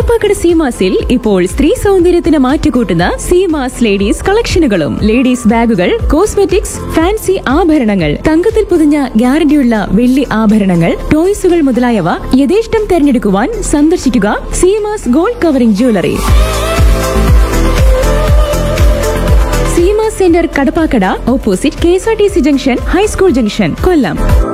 കടപ്പാക്കട സീമാസിൽ ഇപ്പോൾ സ്ത്രീ സൗന്ദര്യത്തിന് മാറ്റുകൂട്ടുന്ന സീമാസ് ലേഡീസ് കളക്ഷനുകളും ലേഡീസ് ബാഗുകൾ, കോസ്മെറ്റിക്സ്, ഫാൻസി ആഭരണങ്ങൾ, തങ്കത്തിൽ പൊതിഞ്ഞ ഗ്യാരണ്ടിയുള്ള വെള്ളി ആഭരണങ്ങൾ, ടോയ്സുകൾ മുതലായവ യഥേഷ്ടം തെരഞ്ഞെടുക്കുവാൻ സന്ദർശിക്കുക Seemas gold covering jewellery. Seemas centre Kadappakada, opposite KSRTC junction, high school junction, കൊല്ലം.